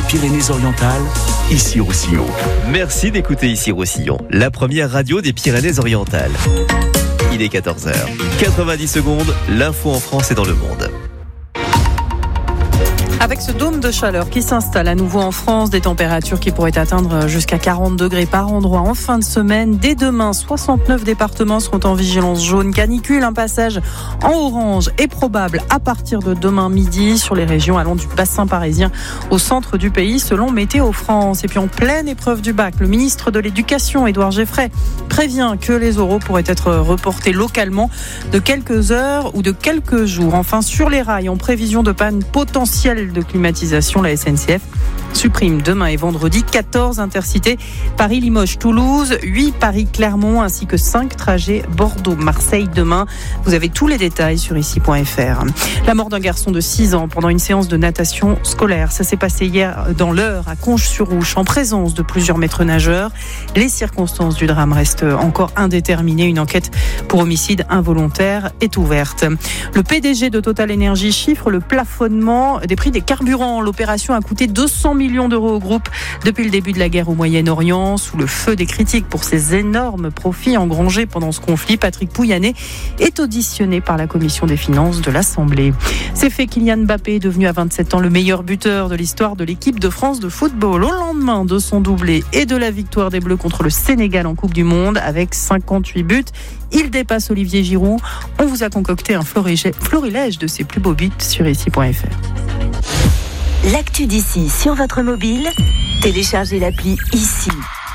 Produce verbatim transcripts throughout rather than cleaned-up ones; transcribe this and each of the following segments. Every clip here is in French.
Pyrénées-Orientales, Issy-Roussillon. Merci d'écouter Issy-Roussillon, la première radio des Pyrénées-Orientales. Il est quatorze heures, quatre-vingt-dix secondes, l'info en France et dans le monde. Avec ce dôme de chaleur qui s'installe à nouveau en France, des températures qui pourraient atteindre jusqu'à quarante degrés par endroit en fin de semaine. Dès demain, soixante-neuf départements seront en vigilance jaune canicule. Un passage en orange est probable à partir de demain midi sur les régions allant du bassin parisien au centre du pays, selon Météo France. Et puis en pleine épreuve du bac, le ministre de l'Éducation, Édouard Geffray, prévient que les oraux pourraient être reportés localement de quelques heures ou de quelques jours. Enfin, sur les rails, en prévision de panne potentielle de climatisation, la S N C F supprime demain et vendredi quatorze intercités Paris-Limoges-Toulouse, huit Paris-Clermont ainsi que cinq trajets Bordeaux-Marseille demain. Vous avez tous les détails sur ici point f r. La mort d'un garçon de six ans pendant une séance de natation scolaire. Ça s'est passé hier dans l'Eure à Conches-sur-Ouche en présence de plusieurs maîtres nageurs. Les circonstances du drame restent encore indéterminées. Une enquête pour homicide involontaire est ouverte. Le P D G de Total Energy chiffre le plafonnement des prix des carburants. L'opération a coûté deux cents millions d'euros au groupe depuis le début de la guerre au Moyen-Orient. Sous le feu des critiques pour ces énormes profits engrangés pendant ce conflit, Patrick Pouyanné est auditionné par la commission des finances de l'Assemblée. C'est fait, Kylian Mbappé est devenu à vingt-sept ans le meilleur buteur de l'histoire de l'équipe de France de football. Au lendemain de son doublé et de la victoire des Bleus contre le Sénégal en Coupe du Monde avec cinquante-huit buts, il dépasse Olivier Giroud. On vous a concocté un florilège de ses plus beaux buts sur ici point f r. L'actu d'ici sur votre mobile, téléchargez l'appli Ici.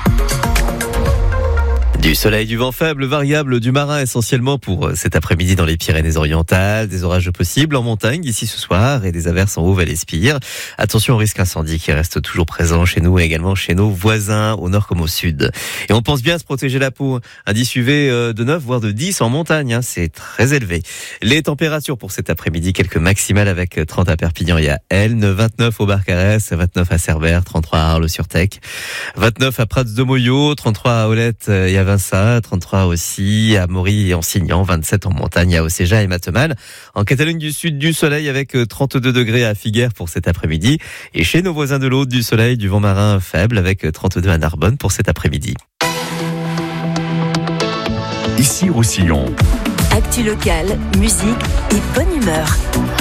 Du soleil, du vent faible, variable, du marin essentiellement pour cet après-midi dans les Pyrénées-Orientales. Des orages possibles en montagne d'ici ce soir et des averses en Haut-Val-Espire. Attention au risque incendie qui reste toujours présent chez nous et également chez nos voisins au nord comme au sud. Et on pense bien à se protéger la peau. Indice U V de neuf voire de dix en montagne, hein, c'est très élevé. Les températures pour cet après-midi, quelques maximales avec trente à Perpignan et à Elne, vingt-neuf au Barcarès, vingt-neuf à Cerbère, trente-trois à Arles-sur-Tech, vingt-neuf à Prats-de-Mollot, trente-trois à Aulette et à ça, trente-trois aussi à Mory et en Signan, vingt-sept en montagne à Océja et Matemal. En Catalogne du Sud, du soleil avec trente-deux degrés à Figueres pour cet après-midi. Et chez nos voisins de l'Aude, du soleil, du vent marin faible avec trente-deux à Narbonne pour cet après-midi. Issy-Roussillon. Actu locale, musique et bonne humeur.